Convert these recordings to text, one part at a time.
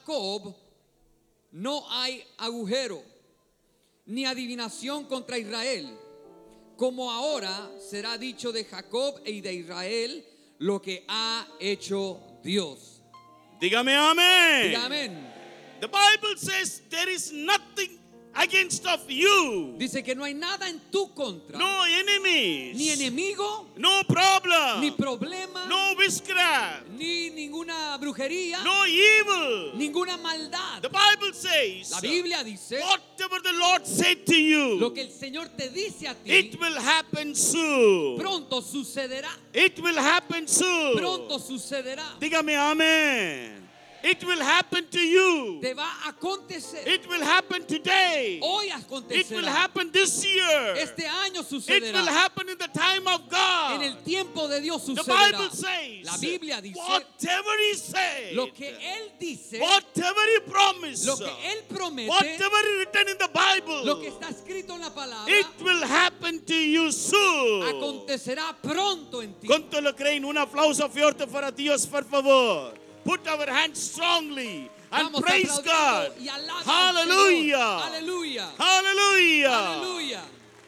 Jacob no hay agujero, ni adivinación contra Israel. Como ahora será dicho de Jacob y de Israel lo que ha hecho Dios. Dígame amén. Diga amén. The Bible says there is nothing against of you. Dice que no hay nada en tu contra, No enemies. ni enemigo, No problem. ni problema, No witchcraft. ni ninguna brujería, No evil. ninguna maldad. The Bible says La Biblia dice, whatever the Lord said to you, lo que el Señor te dice a ti, it will happen soon. pronto sucederá. It will happen soon. Pronto sucederá. Dígame amén. It will happen to you. Te va a acontecer. It will happen today. Hoy It will acontecerá. happen this year. Este año It will sucederá. happen in the time of God. En el tiempo de Dios The sucederá. Bible says, La Biblia dice, whatever He said, lo que Él dice, whatever He promised, lo que Él promete, whatever is written in the Bible, lo que está escrito en la palabra, it will happen to you soon. acontecerá pronto en ti. ¿Cuánto lo creen? Un aplauso fuerte para Dios, por favor. Put our hands strongly and Vamos praise God. aplaudiendo y alaba al Hallelujah. Señor. Aleluya. Hallelujah. Aleluya.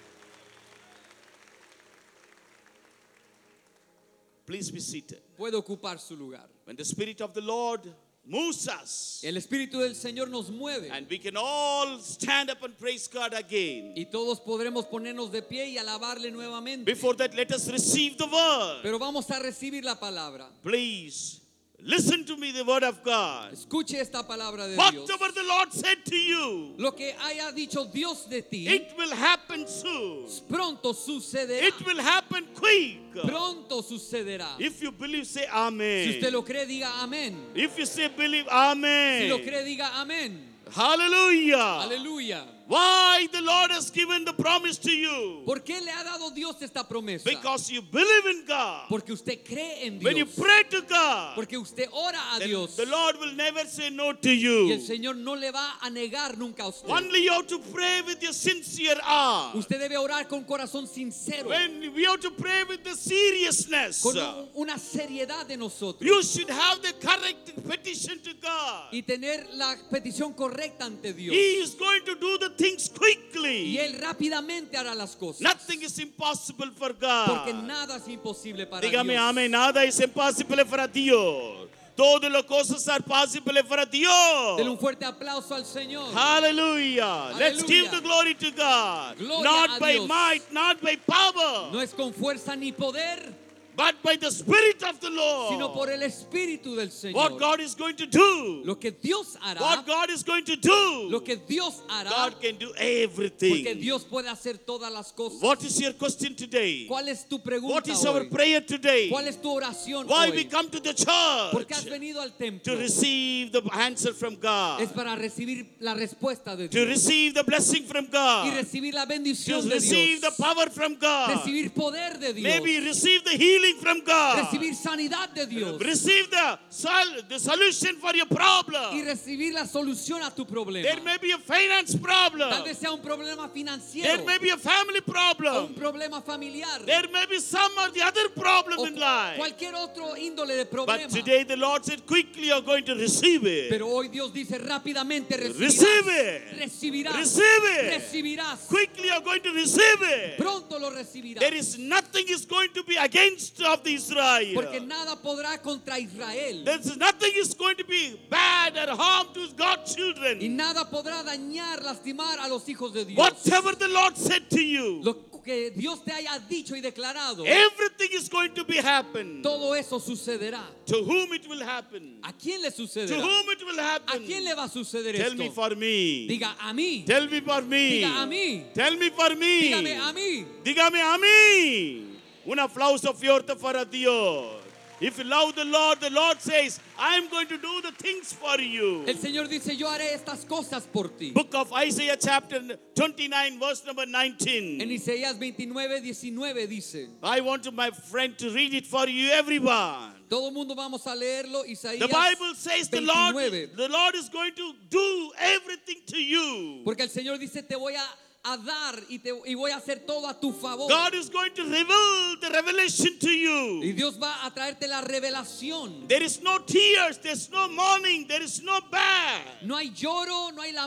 Please be seated. Puede ocupar su lugar. When the Spirit of the Lord moves us, El Espíritu del Señor nos mueve. and we can all stand up and praise God again. Y todos podremos ponernos de pie y alabarle nuevamente. Before that, let us receive the word. Pero vamos a recibir la palabra. Please listen to me, the word of God. Escuche esta palabra de Dios. Whatever the Lord said to you, Lo que haya dicho Dios de ti, it will happen soon. pronto sucederá. It will happen quick. Pronto sucederá. If you believe, say Si amen. usted lo cree, diga amén. If you say believe, Si amen. lo cree, diga amén. Hallelujah. Aleluya. Why the Lord has given the promise to you? ¿Por qué le ha dado Dios esta promesa? Because you believe in God. Porque usted cree en When you Dios. pray to God, Porque usted ora a then Dios. the Lord will never say no to Y el you. Señor no le va a negar nunca a usted. Only you have to pray with your sincere heart. Usted debe orar con corazón sincero. When we have to pray with the seriousness, Con una seriedad de nosotros. you should have the correct petition to God. Y tener la petición correcta ante Dios. He is going to do the things Y quickly. Él rápidamente hará las cosas. Nothing is impossible for Porque God. nada es imposible para Dígame Dios. amén, nada es imposible para Dios. Todas las cosas son posibles para Dios. Denle un fuerte aplauso al Señor. Hallelujah. Let's Aleluya. give the glory to God. Gloria Not a by Dios. might, not by power, No es con fuerza ni poder, but by the Spirit of the sino Lord. por el Espíritu del What Señor. God is going to do, Lo que Dios hará, what God is going to do, lo que Dios hará, God can do porque everything. Dios puede hacer todas las cosas. What is your question today? ¿Cuál es tu pregunta What is our hoy? prayer today? ¿Cuál es tu oración Why we hoy? come to the Porque has church? venido al To templo. receive the answer from Es God, para recibir la respuesta de to Dios. receive the blessing from Y God, recibir la to bendición de receive the Dios. power from God, Recibir poder de Dios. maybe receive the healing from God, Recibir sanidad de Dios. receive the solution for your Y problem. recibir la solución a tu problema. There may be a finance Tal problem, vez sea un problema financiero. there may be a family O un problem, problema familiar. there may be some or the other problem O in life. cualquier otro índole de But problema. today the Lord said, quickly you're going to receive it. Pero hoy Dios dice rápidamente Receive it. recibirás. Receive it. Recibirás. Quickly you're going to receive it. Pronto lo recibirás. There is nothing is going to be against of the Israel. Porque nada podrá contra Israel. There's nothing is going to be bad or harm to God's Y children. nada podrá dañar, lastimar a los hijos de Dios. Whatever the Lord said to you, Lo que Dios te haya dicho y declarado, everything is going to be happen. todo eso sucederá. To whom it will happen? ¿A quién le To sucederá? whom it will ¿A happen? quién le va a suceder Tell me esto? for me. Diga a mí. Tell me for me. Diga a mí. Tell me for me. Dígame a mí. Dígame a mí. Un aplauso fuerte para Dios. If you love the Lord says, I'm going to do the things for you. El Señor dice, yo haré estas cosas por ti. Book of Isaiah chapter 29 verse number En 19. Isaías 29:19 dice, I want to, my friend, to read it for you, everyone. todo el mundo vamos a leerlo. Isaías The Bible says the 29. Lord is going to do everything to you. Porque el Señor dice, te voy a a dar y voy a hacer todo a tu favor. God is going to reveal the revelation to Y you. Dios va a traerte la revelación. There is no tears, there's no mourning, there is no bad. No hay lloro, no hay